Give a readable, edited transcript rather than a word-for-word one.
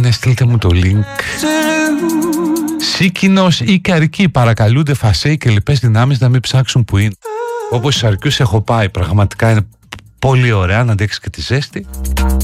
ναι, στείλτε μου το link. Σίκινος ή Καρκή παρακαλούνται Φασέι και λοιπές δυνάμεις να μην ψάξουν που είναι. Όπως στους Αρκιούς έχω πάει, πραγματικά είναι πολύ ωραία να αντέξει και τη ζέστη.